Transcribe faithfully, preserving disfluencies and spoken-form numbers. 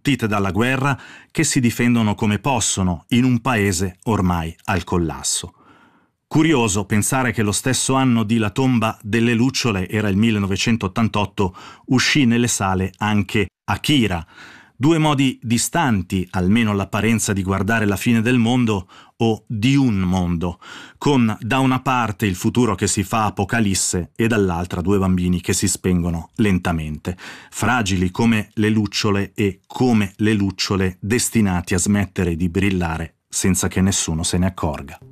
strottite dalla guerra che si difendono come possono in un paese ormai al collasso. Curioso pensare che lo stesso anno di La tomba delle lucciole, era il millenovecentottantotto, uscì nelle sale anche Akira. Due modi distanti, almeno all'apparenza, di guardare la fine del mondo o di un mondo, con da una parte il futuro che si fa apocalisse e dall'altra due bambini che si spengono lentamente, fragili come le lucciole e come le lucciole destinati a smettere di brillare senza che nessuno se ne accorga.